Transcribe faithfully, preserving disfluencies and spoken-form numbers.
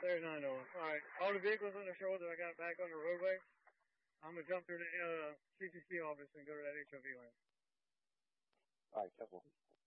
There's nine oh. All right. All the vehicles on the show that I got back on the roadway, I'm going to jump through the uh, C C C office and go to that H O V lane. All right, careful.